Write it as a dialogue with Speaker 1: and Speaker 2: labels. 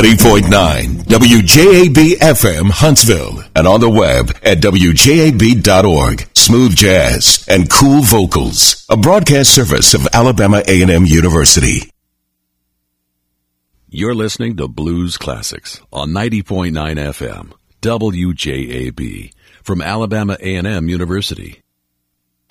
Speaker 1: 90.9 WJAB-FM Huntsville and on the web at WJAB.org. Smooth jazz and cool vocals. A broadcast service of Alabama A&M University.
Speaker 2: You're listening to Blues Classics on 90.9 FM WJAB from Alabama A&M University.